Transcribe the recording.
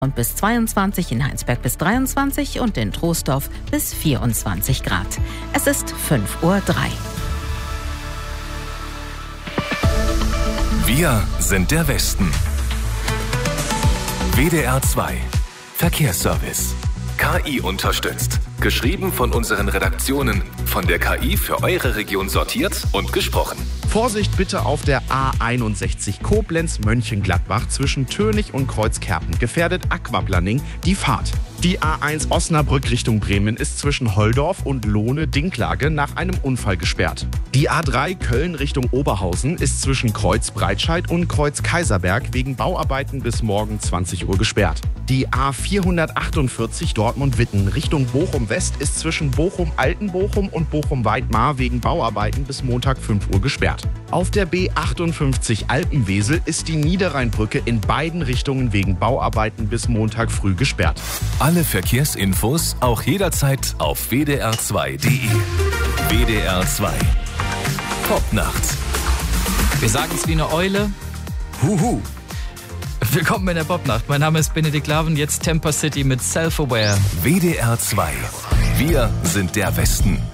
und bis 22, in Heinsberg bis 23 und in Troisdorf bis 24 Grad. Es ist 5:03 Uhr. Wir sind der Westen. WDR 2 Verkehrsservice. KI unterstützt. Geschrieben von unseren Redaktionen. Von der KI für eure Region sortiert und gesprochen. Vorsicht bitte auf der A61 Koblenz-Mönchengladbach zwischen Tönig und Kreuzkerpen. Gefährdet Aquaplaning die Fahrt. Die A1 Osnabrück Richtung Bremen ist zwischen Holdorf und Lohne-Dinklage nach einem Unfall gesperrt. Die A3 Köln Richtung Oberhausen ist zwischen Kreuz-Breitscheid und Kreuz-Kaiserberg wegen Bauarbeiten bis morgen 20 Uhr gesperrt. Die A448 Dortmund-Witten Richtung Bochum-West ist zwischen Bochum-Altenbochum und Bochum-Weidmar wegen Bauarbeiten bis Montag 5 Uhr gesperrt. Auf der B58 Alpenwesel ist die Niederrheinbrücke in beiden Richtungen wegen Bauarbeiten bis Montag früh gesperrt. Alle Verkehrsinfos auch jederzeit auf wdr2.de. WDR 2 Popnacht. Wir sagen es wie eine Eule. Huhu. Willkommen in der Popnacht. Mein Name ist Benedikt Laven, jetzt Temper City mit Self-Aware. WDR 2. Wir sind der Westen.